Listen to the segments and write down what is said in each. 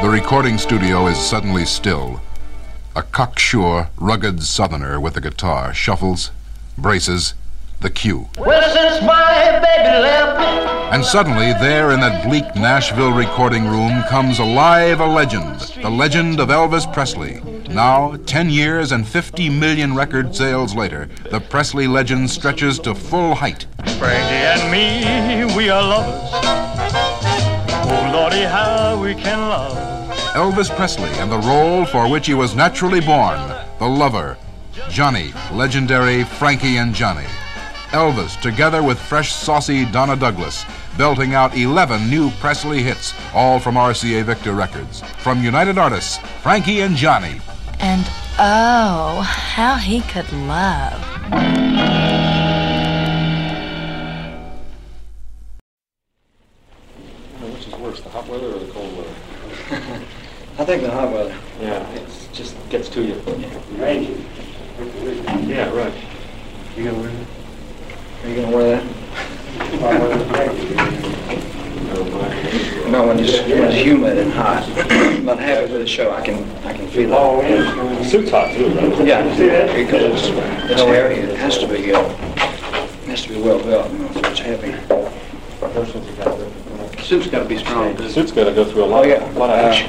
The recording studio is suddenly still. A cocksure, rugged southerner with a guitar shuffles, braces, the cue. Well, since my baby left me. And suddenly, there in that bleak Nashville recording room comes alive a legend, the legend of Elvis Presley. Now, 10 years and 50 million record sales later, the Presley legend stretches to full height. Frankie and me, we are lovers. Oh, Lordy, how we can love. Elvis Presley and the role for which he was naturally born, the lover, Johnny, legendary Frankie and Johnny. Elvis, together with fresh, saucy Donna Douglas, belting out 11 new Presley hits, all from RCA Victor Records. From United Artists, Frankie and Johnny. And oh, how he could love. Which is worse, the hot weather or the cold weather? I think the hot weather. Yeah, it just gets to you. Rain. Yeah, right. You gonna wear that? Are you gonna wear that? No, when it's humid and hot. But happy with the show, I can feel it. Oh, yeah. The suit's hot too, right? Yeah, because it's heavy. It has to be well built. You know, so it's heavy. Suit's got to be strong. The suit's got to go through a lot of action.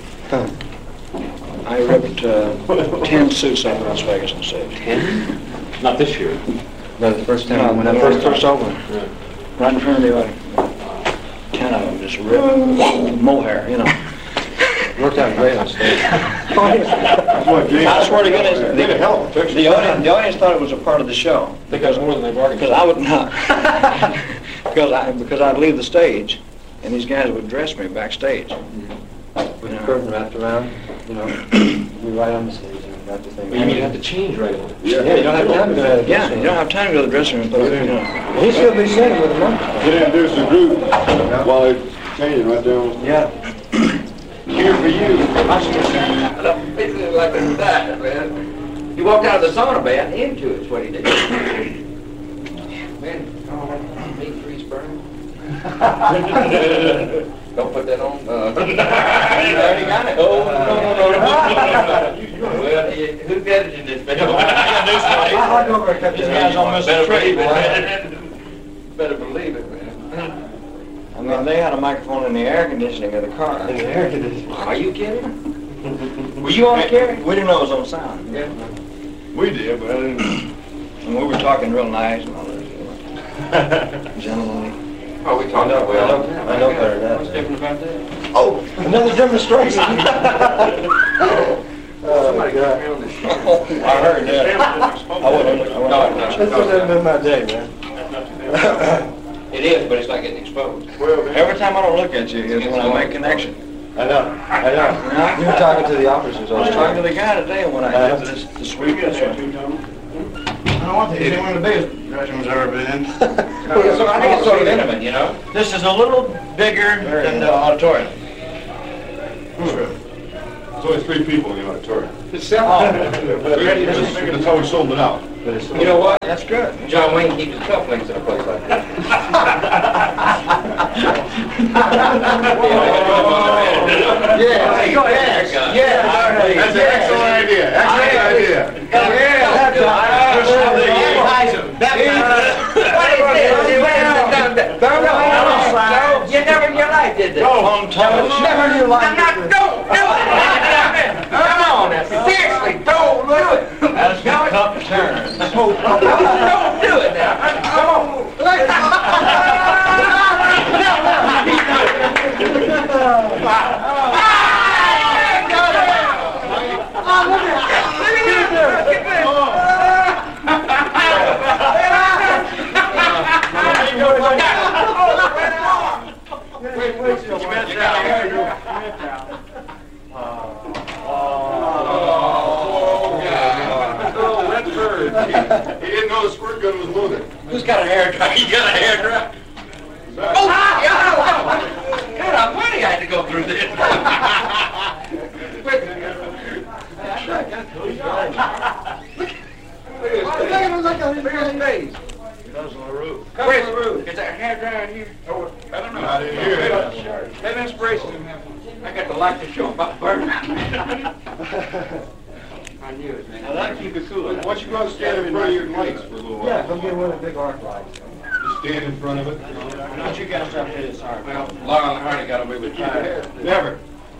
I ripped 10 suits out of Las Vegas in stage. 10? Not this year. No, the first time. No, when I first opened. Yeah. Right in front of the audience. 10 of them just ripped. Mohair, you know. Worked out great on stage. I swear to goodness, the audience thought it was a part of the show. They got more than they bargained. Because I would not. because I'd leave the stage, and these guys would dress me backstage. With the curtain wrapped around, you know, we right on the stage and got the thing. You mean you have to change right on? Yeah, you don't have time to go to the dressing room. You don't have time to go to the dressing room, but you know. He should be sitting with a monkey. Get introduced the group while they're changing right there. Yeah. Here for you. Basically like that, man. He walked out of the sauna bath into it's what he did. Man, meat grease burning. Don't put that on. You already got it. Oh, no. Well, who's editing this video? I'll go over and cut these guys on Mr. Tree, boy. Better believe it, man. I mean, they had a microphone in the air conditioning of the car. In the air conditioning. Are you kidding? Were you on the carry? We didn't know it was on sound. Yeah. We did, but I didn't. And we were talking real nice and all that. Gentlemanly. Oh, we talked about well. I know better than that. What's different about that? Oh, another demonstration. Somebody got me on this show. I heard that. I wouldn't. This hasn't been my day, man. It is, but it's not getting exposed. Every time I don't look at you is when I make connection. I know. You were talking to the officers. I was talking to the guy today when I did this sweep this one. I don't want to see one of the biggest dressing rooms I've ever been in. So I think it's sort of intimate, you know? This is a little bigger than the auditorium. There's only 3 people in the auditorium. It's simple. That's how we sold it out. You know what? That's good. John Wayne keeps his cufflinks in a place like that. Yeah, go ahead. Yeah, That's an excellent idea. Excellent idea. You never in your life did this. Never in your life. Don't do it. Come on, seriously, don't do it. That's a tough turn. Don't do it now. Come on. He didn't know the squirt gun was loaded. Who's got a hair dryer? You got a hair dryer? Oh, yeah. God, I'm funny I had to go through this. Look at his face. Where's the roof? Is there a hair dryer in here? Oh, I don't know. I didn't hear it. Have inspiration. I got the like the show about burning. I knew it, man. I like to keep it cool. Why don't you go stand in front of your lights for a little while? Yeah, come get one of the big arc lights. Just stand in front of it. Why don't you guys stop hitting this hard? Well, Laurel and Hardy got away with fire. Never.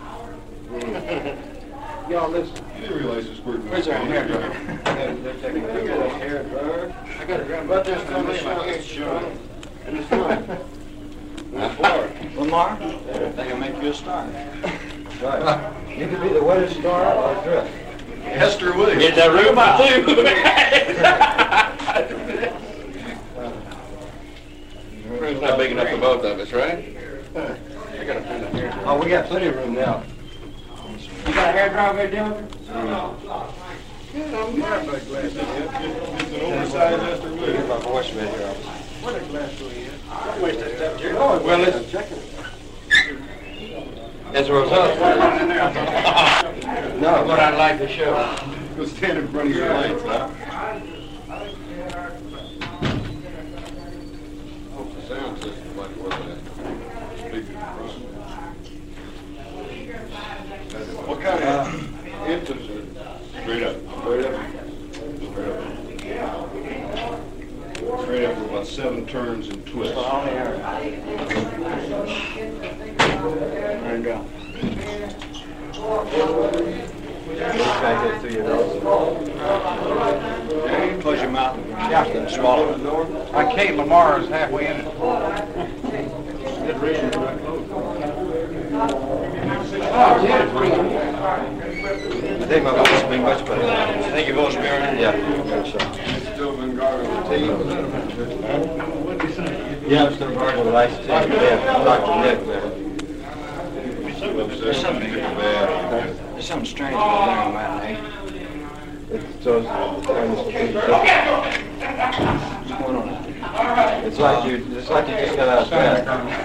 Y'all listen. You didn't realize this word was... Where's our hair dryer? They're taking a hair dryer. I got it right. But there's no showing. And it's not. That's far. Lamar, they can make you a star. Right. You could be the wettest star or drift. Hester Williams. Get that room out, too. Room's not big enough for both of us, right? I gotta turn the hair dryer. Oh, we got plenty of room now. You got a hair dryer there, Dylan? It's an oversized Hester Williams. My voice right here. What a glass do we have? Well, listen. As a result, No, but I'd like to show. Go stand in front of your lights, huh? Hope the sound system might work with that. Speaker. What kind of engines are straight up? Straight up. Straight up. Straight up with about 7 turns and twists. There you go. Close your mouth and swallow it. Kate Lamar is halfway in it. I think my voice has been much better. You think your voice will be all right? Yeah. Still been guarding the team. Yeah, I'm still guarding the lights. Yeah, Dr. Nick there. There's something bad. There's something strange about there on matinee. What's going on? It's like you just got out of bed.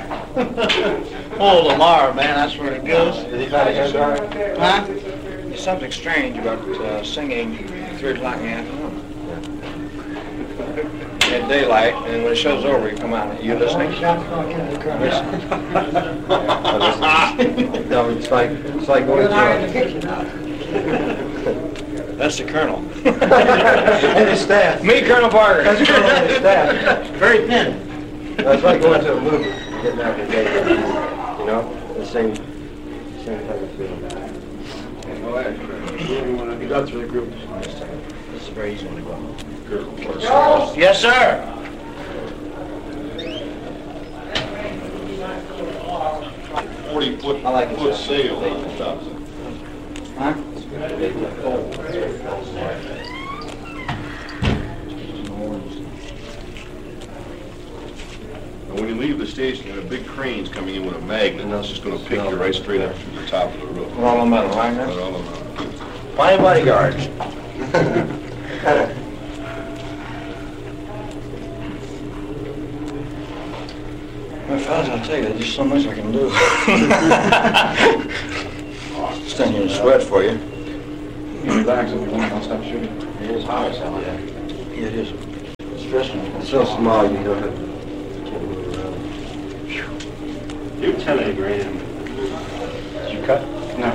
Oh, Lamar, man, that's where it goes. Did he find a hair dryer? Huh? There's something strange about singing at 3 o'clock in the afternoon. At daylight, and when the show's over, you come out. Are you listening? No, it's like going to That's the Colonel. And his staff. Me, Colonel Parker. That's Colonel and his staff. Very thin. That's like going to a movie, getting out of the day. You know, the same type of feeling. You go through the group. This is a very easy one to go. Yes, sir. 40-foot I like it, sir. sail on the top. Huh? And when you leave the station, there are big cranes coming in with a magnet, and that's just going to pick you right straight up to the top of the roof. We're all on metal, right? That's all about it. Fine bodyguards. Well, fellas, I'll tell you, there's just so much I can do. Stand here and sweat for you. You can relax if you want. I'll stop shooting. It is hot as hell. Yeah, it is. It's stressful. It's so small, you don't have to move around. You telegram. Did you cut? No.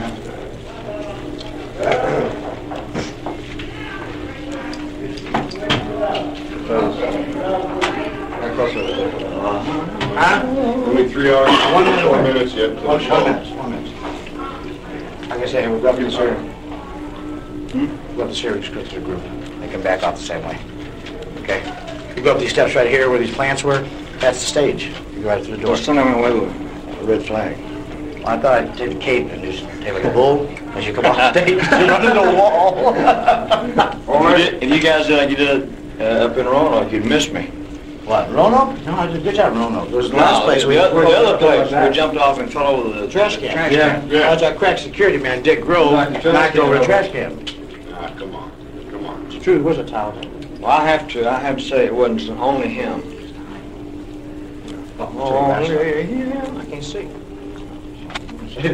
How close are they? Huh? Only 3 hours, 1 minute. 4 minutes yet. till the show. 1 minute. 1 minute. Like I say, we'll go up to the series. Go up the series, go to the group. They can back off the same way. Okay? You go up these steps right here where these plants were. That's the stage. You go right through the door. Still not away with A red flag. Well, I thought I'd take the cape and just take like a bull as you come off stage and run into the wall. If you guys did like you did up in Roanoke, you'd miss me. What, Roanoke? No, I did a good job in Roanoke. It was the last place we the other place, we we jumped off and fell over the trash can. Yeah. I was that crack security man, Dick Grove, knocked over the trash can. Ah, come on. Come on. It's true, it was a towel. Well, I have to say it wasn't only him. Only him. I can't see. Is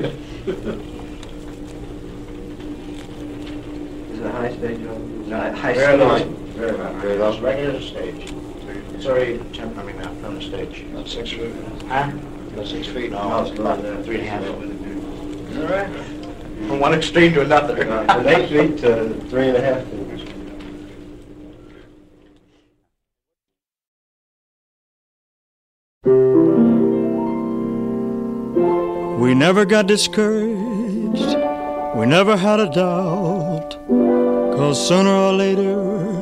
it a high stage? No, high Very low. stage. Very low. Very low. It's regular stage. It's already from the stage. About 6 feet. Huh? About 6 feet. No, it's about 3.5. Is All right. From one extreme to another. From 8 feet to 3.5 feet. We never got discouraged, we never had a doubt, 'cause sooner or later